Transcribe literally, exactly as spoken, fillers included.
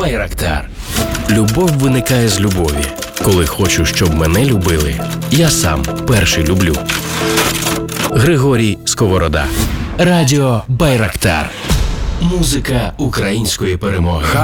Байрактар. Любов виникає з любові. Коли хочу, щоб мене любили, я сам перший люблю. Григорій Сковорода. Радіо Байрактар. Музика української перемоги.